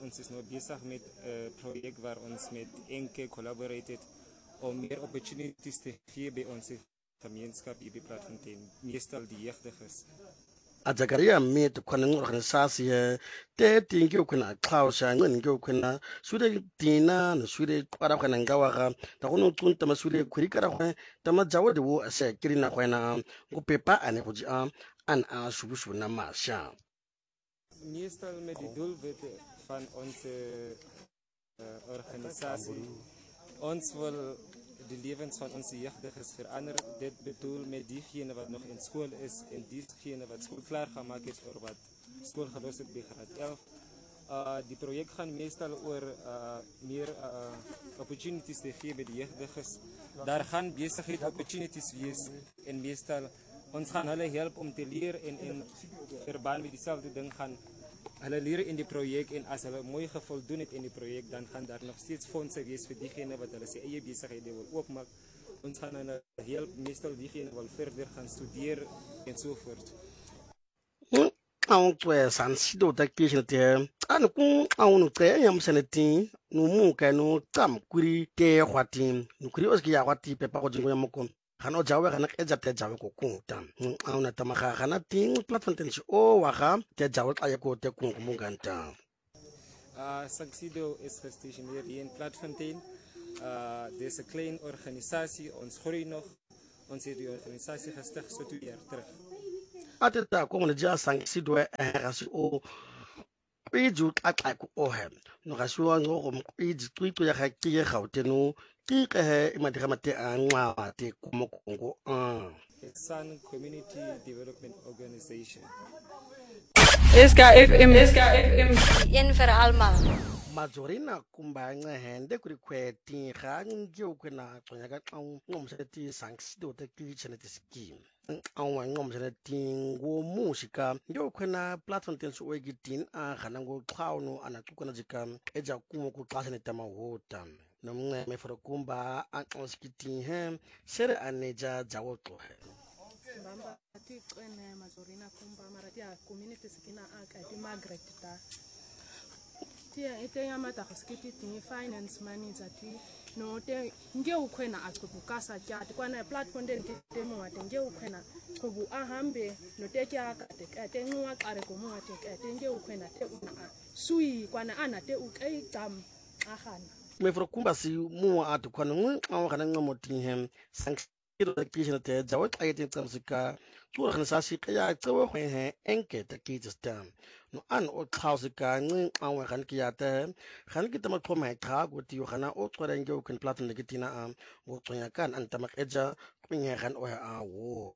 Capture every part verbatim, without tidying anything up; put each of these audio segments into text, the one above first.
ons is nou besig met 'n uh, projek waar ons met Enke collaborated om meer opportunities te gee by ons gemeenskap hier by Platfontein, meestal die jeugdiges. A Zakaria met kwaning organisasie te tingi kuna klausha ngin kuna sude tina na sude kwara kana ngawaga ta kono tunta masude kurikara kwa tama jawade wo ase kirina kwa na kupepa ane kuji am an a shubu shubu na masha. Meestal met die doelwitte van onze uh, organisatie. Ons wil de levens van onze jeugdiges veranderen. Dit bedoel met diegene wat nog in school is en diegene wat school klaar gemaakt is of wat school gelost heeft bij graad elf. Uh, die project gaan meestal over uh, meer uh, opportunities te geven bij de jeugdiges. Daar gaan bezigheid opportunities wees en meestal ons gaan hulle helpen om te leren en in verband met diezelfde ding gaan hulle leren in die project en als hulle mooi gevoldoen het in die project, dan gaan daar nog steeds fondsen wees vir diegene wat hulle sy eie besigheid wil oopmaak. Ons gaan hulle help meestal diegene wat verder gaan studeren en so voort. Ang twe san sido ta kishin te an ku ang nu te yam seneti nu mu ka nu tam kuri te khwati nu kuri oski ya khwati pe pa ko jingo yam ko khano jawe khana ke jate jawe ko ku tam ang na tama khana ting platform ten o wa ga te jawe ka ko te ku mu ganta. Uh Saxido is gestationeerd hier in Platfontein. Uh dis 'n klein organisasie, ons groei nog. Ons het die organisasie gestig so twee jaar terug. Ateta ko mo ja Saxido e ga si o peju ka ka ko o he no ga si wa ngo go peju twitu ya ga ke ga utenu ki ke he imadira mate a nwa te ko mo kongo ah It's Sun Community Development Organization. S K F M S K F M in vir almal. Majorina kumbanga hende kuri kweti ga ngyo kwena tsonya ka qang ngomseti Saxido te kitchen te scheme. Awa ngomseti ngo musika ngyo kwena platform tenso wegitin a khana ngo xawno ana tukona jika eja kumo ku xasene tama hota nomnga me for kumba a xoskiti he sere aneja jawo to he Bamba ati kwena Majorina kumba marati a community sikina a ka di Margaret ta tia ite yamata khoskiti ti finance manager ti no te nge ukhwena achubukasa tjati kwana platform den te mo ate nge ukhwena chubu ahambe no te tja ka te ka te nwa qare ko mo ate ka te nge ukhwena te una sui kwana ana te ukai tam agana me for kumba si mu a to kwana ngi awa kana ngamo tin hem Saxido te kitchen te jawo ka te tsamsika tu organisasie ka ya tsewe khwe he enke te kitchen no an o xawsika ngi awa kan ki ya te kan ki tama khoma ka go ti yo kana o tswara nge o kan platform le kitina a o tsonya kan an tama eja kwinye kan o a wo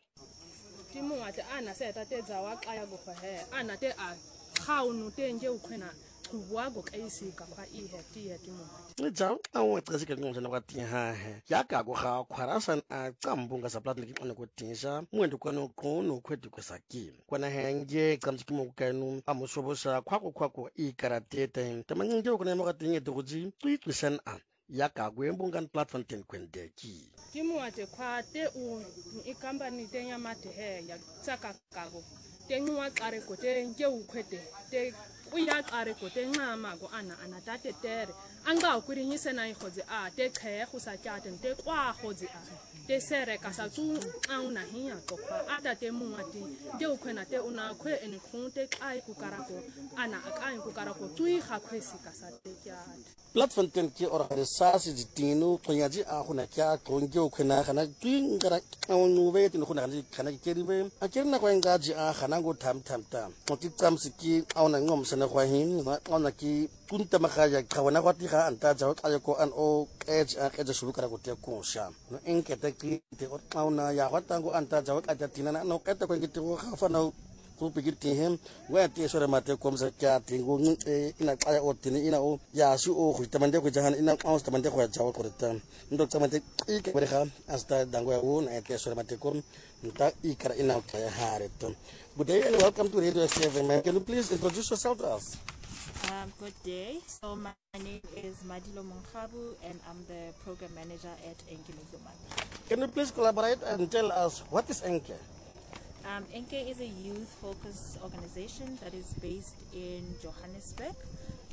ti mo ate ana se ta te zawa qaya go he ana te a khawnu te nge ukhwena chuwa go kaisika kwa i he ti he ti mo ni jang awa tsika ngom sana kwa ti ha he ya ka go ga khwarasan a tsambunga sa platform le kitona ko tinsha mwendo kwano ko no kwetu ko saki kwana henge tsamsiki mo kanu amosobosa khwako khwako i karate te tamange ko na mo ka tinge to goji twisan a ya ka go embunga platform ten kwendeki ti mo ate kwa te u i company te nyamate he ya tsaka kago te nwa qare ko te nge ukhwete te uya qare ko te ncama go ana ana tate tere anga ukuri nyise na ikhozi a te qhe go sa tjate te kwa khozi a te sere ka sa tsu auna hiya to kwa ata te muati te ukhwena te una khwe ene khunte kai ku karako ana akai ku karako tui ga khwesi ka sa te tjate platform ten ki organisasi di tinu tonyaji a khona kya tonge ukhwena kana tui ngara onu ve tin khona kana kana keriwe a kerna kwa ngaji a khana go tham tham tam moti tsamsiki auna ngom sana kwa hin auna ki kunta makaya kawana kwa ti ga anta jaw kaya ko an o edge a edge shuru kara ko te ko sha no enke te ki te o auna ya wa tango anta jaw ka te tina no ka te ko ngi te ko fa no ku pigi ti hem wa te sore mate ko msa kya tingo ina kaya o tini ina o ya su o khu tamande ko jahan ina aus tamande ko jaw ko ta ndo tamande i ke bere ha asta dango ya o na te sore mate ko nta i kara ina kaya hare to. Good day and welcome to Radio S F M. Can you please introduce yourself to us? Um, good day. So my name is Madilo Monkabu and I'm the program manager at Enke Human. Can you please collaborate and tell us what is Enke? Um, Enke is a youth-focused organization that is based in Johannesburg,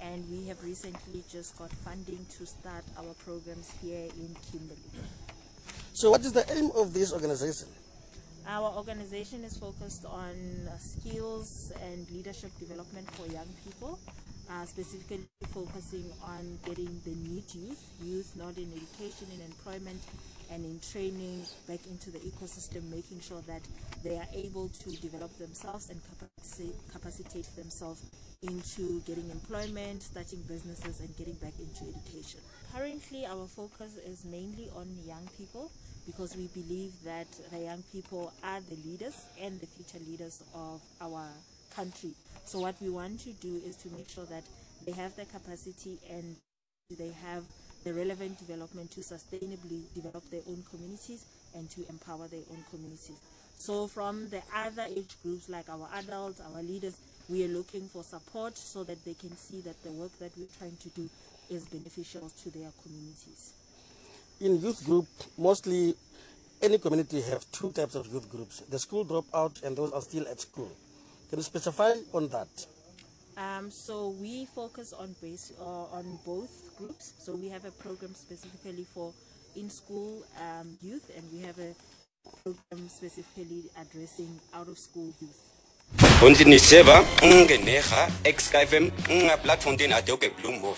and we have recently just got funding to start our programs here in Kimberley. So what is the aim of this organization? Our organization is focused on uh, skills and leadership development for young people, uh, specifically focusing on getting the need youth, youth not in education, in employment, and in training back into the ecosystem, making sure that they are able to develop themselves and capacitate, capacitate themselves into getting employment, starting businesses, and getting back into education. Currently, our focus is mainly on young people, because we believe that the young people are the leaders and the future leaders of our country. So what we want to do is to make sure that they have the capacity and they have the relevant development to sustainably develop their own communities and to empower their own communities. So from the other age groups, like our adults, our leaders, we are looking for support so that they can see that the work that we're trying to do is beneficial to their communities. In youth group, mostly any community have two types of youth groups, the school dropout and those are still at school. Can you specify on that? Um, so we focus on base uh, on both groups. So we have a program specifically for in-school um, youth, and we have a program specifically addressing out-of-school youth. Bonzini Seva, Ngeneha, X K F M, Blackfontein Adoke Bloomhof.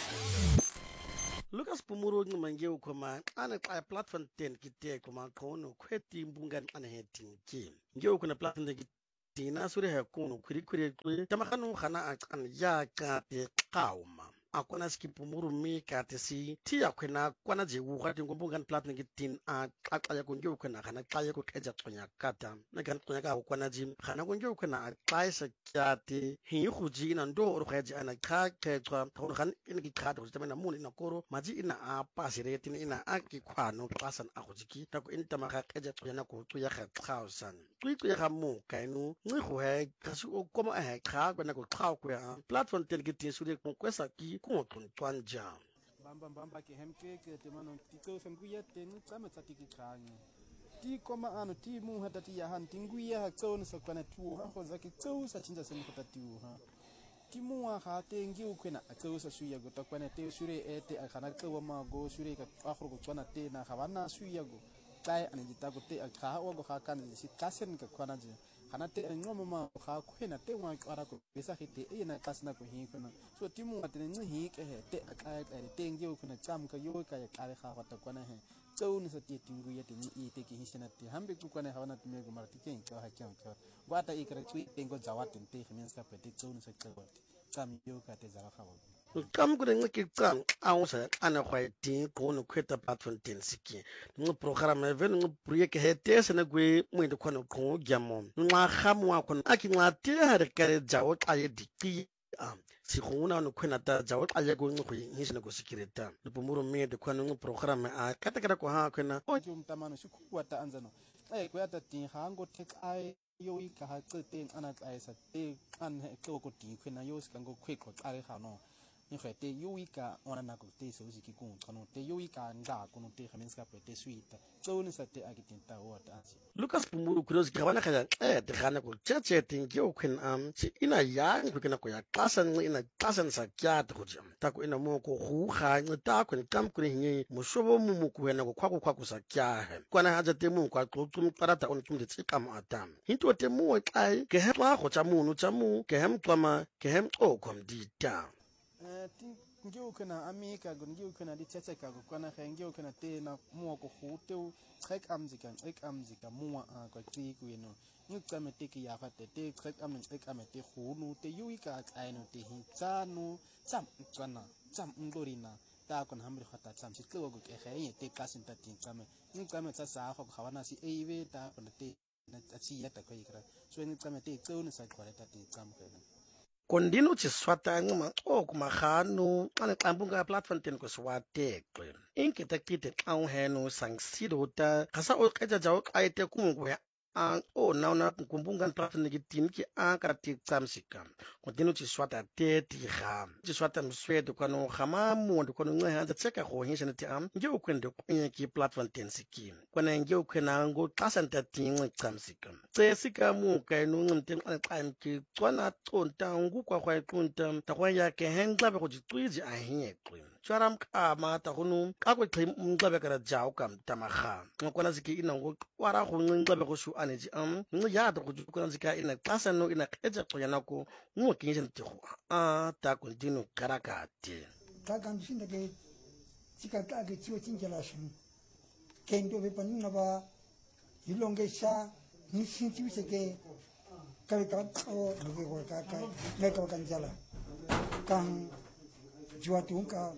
Lucas Pumuro Mangi Ukoma, and a platform ten kite Kuma Kono, Queti Bungan and Heting Kim. You can a platform the Tina Suri Hakono, Quiri, Tamakano Hana and Yaka Kauma. Akwana skipumuru mi katesi tia kwena kwana je wakati ngomboga platna gitin a akaya kunjo kwena kana kaya ko keja tonya kata na kan tonya ka kwana jim kana kunjo kwena kaisa kyate hi khuji na ndo ro khaji ana kha khetwa thon kan in ki khata ko tamena muni na koro maji ina a pasireti ina a ki khwano klasan a khujiki ta ko intama kha keja tonya na ko tuya kha khausan tui ya mo kainu ngi ho he kasu o koma a kha kwena ko khau ko ya platform tel gitin suri ko kwesa ki Bamba bamba ke hemke ke temano tiko femguya ten kama tatiki kanye ti koma ano ti mu hata ti yahan tinguya ha tson so kana tu ha ko zaki tso sa chinja sem ko tiu ha ti mu ha te ngi u kwena tso sa suya go takwana te sure ete akana tso ma go sure ka akhro go tswana te na khabana suya go tai ani jita go te akha o go ha kan si kasen ka kwana je kana te ngoma ma kha khwena te wa ara ko besa khite e na kasna ko hi khona so timu atene ngi hi ke he te aka ka te ngi u khona tsam ka yo ka ya ka kha wa ta kwana he tsau ni sa te tingu ya te ni e te ki hisena te hambe ku kwana ha na te me go mar ti ken ka ha kyam ka wa ta ikra tsui tengo jawatin te khimens ka pe te tsau ni sa ka wa tsam yo ka te za kha wa Kam gure ngi tsam awsa ana khwai tin ko no kweta platform ten siki ngi program even ngi project he te sene gwe mu de kono ko gyamo nwa khamwa kono aki nwa te har kare jawo kaye diki am si khuna no kwena ta jawo kaye go ngi khwi hisene go sikireta no pomuro me de kono ngi program a kata kata ko ha kwena o jum tamano su ku ta anzano ai ko ta tin hango tek ai yo i ka ha tse ana ai sa te an he ko ko ti kwena yo ska go kwe ko kare ha no ni khete yuika ona na ko te so ziki ku kono te yuika nga kono te khamenska pe te suita tsone sa te akitinta o ta asi Lucas Pumuru kurozi kabana kaya eh te khana ko chache tingi o kwen am si ina ya ko kena ko ya klasan ina klasan sa kya to jam ta ko ina mo ko hu kha ni ta ko ni kam ko ni mo shobo mu mu ko na ko kwa ko kwa ko sa kya he kwana haja te mu kwa ko tum parata on tum de tsikam atam hinto te mu kai ke he ba ko chamu nu chamu ke hem kwama ke hem o kom di ta ngiu kana amika gun ngiu kana di chacha ka ko kana ngiu kana te na mo ko hutu trek amzika ek amzika mo a ko ti ku no ngi tsame te ki ya fa te te trek am ek am te hunu te yuika aino te hintsano tsam tsana tsam ndorina ta kon hamri khata tsam si tlo go ke khaye te kasin ta tin tsame ngi tsame tsa sa go khawana si eive ta kon te na tsi ya ta ko ikra so ngi tsame te tsone sa kwale ta ti tsam ka Kondino chiswata ngama o kuma khanu ana kambunga platform ten ko swate kwe inke takite kaun henu sang sido ta kasa o kaja jaw kaite kungu ya ang o na na kumbungan platform ki tin ki an ka ti tsamsika continue ti swata te ti ga ti swata mswedo kwano khama mu ndo kwano ngai handa tseka go hisha ti am nge ukwende kwenye ki platform ten siki kwana nge ukwena ngo xasanta ti ngi tsamsika tse sika mu ka no ngimte qam ki tswana tonta ngu kwa kwa tonta ta kwa ya ke hendla be go di twizi a hinye qwi tsaram ka mata gonu ka go qim mnqabe ka jaw kam tamaga ngokwana ziki ina ngo wara go nqabe go shu aneji am ngi ya ta go kwana zika ina xasa no ina qetsa qoyana ko ngo kinyeng ti go a ta continue karakate ta kan shinda ke sika ka ke chiwo chinjala shin kendo be panna ba yilonge sha ni shin chi se ke ka ka o no ke go ka ka me ka kan jala kan jua tu ka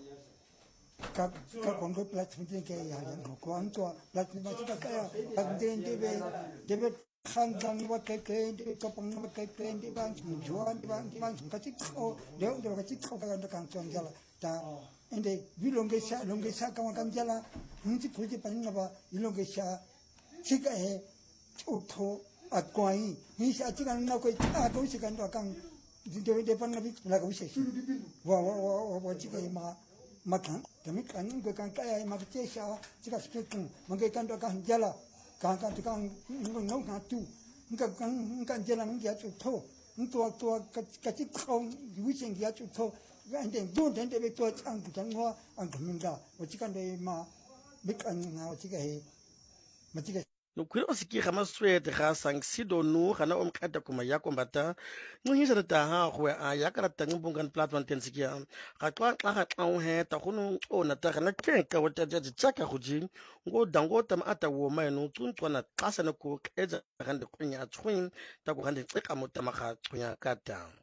ka ka kon go platform ke ya ya ko an to platform ba ta ka ya ka den de be de be khan kan wa ke ke de ka pang wa ke ke de bang jua de bang bang ka chi o de de ka chi ko ka kan to jala ta ende vilonge sha longe sha ka kan jala ni chi phuji panna ba ilonge sha chi ka he to to a kwai ni sha chi kan na ko a ko chi kan to kan de de panna bi la ko shi wa wa wa wa chi ka ma ma kan de mi kan ko kan ka ya ma che sha chi ka spe kan ma ke kan to kan jala kan kan to kan ngo no kan tu nga kan kan jala ngi ya to to to to ka chi ko wi chen ya to to and then don't end it to ang kan wa ang kan ga wa chi kan de ma mi kan na wa chi ka he ma chi ka no kwiro siki ga maswete ga sang sido no ga na om khata kuma ya kombata ngihisa ta ha go a ya ka ta ngbungan platform ten siki ga twa tla ga tla he ta go no ona ta ga na ke ka wa ta ja tsaka go ji ngo dango ta ma ata wo mai no tun tswana qasa na ko keza ga ndi kunya tshwin ta go ga ndi tsika mo ta ma ga tshwnya ka ta